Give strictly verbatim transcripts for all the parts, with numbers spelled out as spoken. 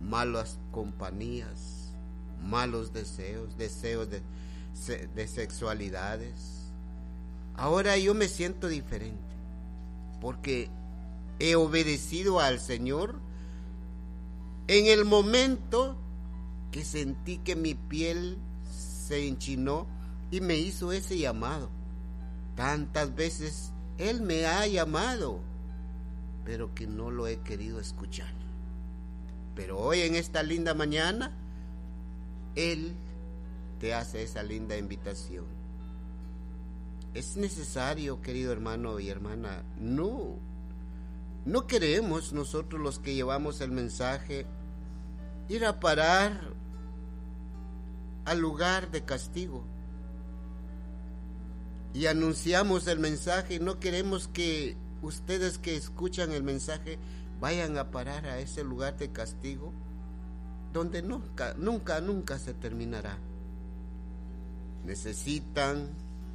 malas compañías, malos deseos, deseos de, de sexualidades. Ahora yo me siento diferente porque he obedecido al Señor en el momento que sentí que mi piel se enchinó y me hizo ese llamado. Tantas veces Él me ha llamado, pero que no lo he querido escuchar. Pero hoy, en esta linda mañana, Él te hace esa linda invitación. Es necesario, querido hermano y hermana, no, no queremos nosotros los que llevamos el mensaje ir a parar al lugar de castigo. Y anunciamos el mensaje, no queremos que ustedes que escuchan el mensaje vayan a parar a ese lugar de castigo donde nunca, nunca, nunca se terminará. Necesitan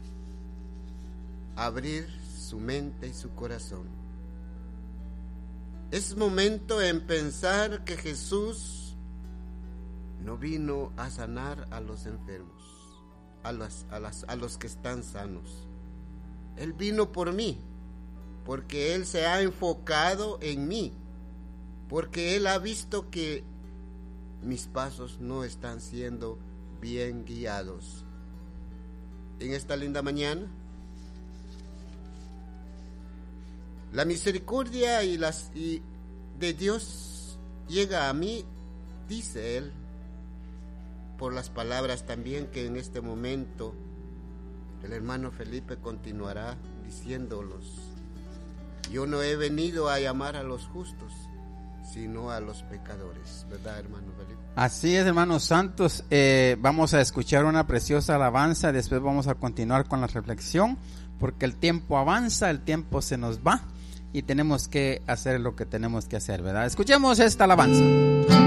abrir su mente y su corazón. Es momento en pensar que Jesús no vino a sanar a los enfermos, a, las, a, las, a los que están sanos. Él vino por mí, porque Él se ha enfocado en mí, porque Él ha visto que mis pasos no están siendo bien guiados. En esta linda mañana, la misericordia y las y de Dios llega a mí, dice Él, por las palabras también que en este momento el hermano Felipe continuará diciéndolos. Yo no he venido a llamar a los justos, sino a los pecadores, ¿verdad, hermano Felipe? Así es, hermanos santos. Eh, vamos a escuchar una preciosa alabanza, después vamos a continuar con la reflexión, porque el tiempo avanza, el tiempo se nos va y tenemos que hacer lo que tenemos que hacer, ¿verdad? Escuchemos esta alabanza.